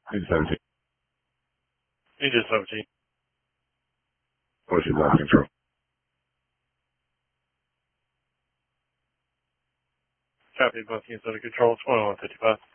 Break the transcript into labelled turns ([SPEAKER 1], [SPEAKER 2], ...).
[SPEAKER 1] Need 17.
[SPEAKER 2] Need 17.
[SPEAKER 1] What's your ground control?
[SPEAKER 2] Copy, both units under control, 2155.